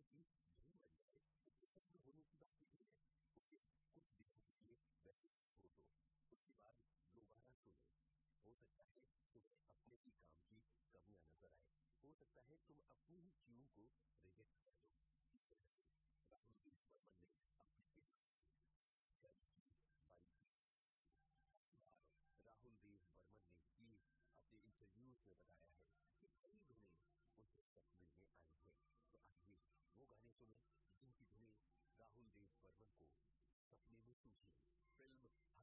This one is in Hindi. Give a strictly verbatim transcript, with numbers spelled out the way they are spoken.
की धुन बन जाए तो पसंद होने की बात नहीं है। उसे कुछ दिनों के लिए वैसे छोड़ दो, उसके बाद दोबारा सुनो। हो सकता है तुम्हें अपने ही काम की कमियां नजर आए, हो सकता है तुम अपनी ही ट्यून को रिजेक्ट कर दो। राहुल देव बर्मन ने अपने राहुल देव बर्मन ने ये अपने इंटरव्यूज में बताया है कि कई धुनें उनके सपने में आई हैं। तो आइए वो गाने सुने जिनकी धुनें राहुल देव बर्मन को सपने में सूझी। फिल्म